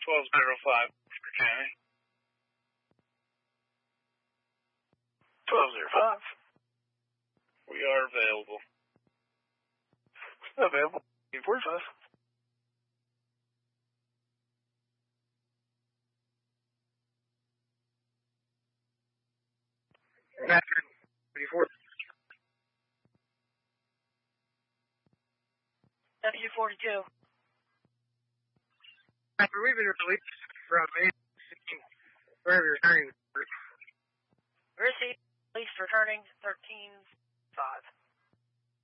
1205 for County. 1205. We are available. Available. 45. After 34. W42. After we've been released from wherever you're returning. Received, police returning 13-5.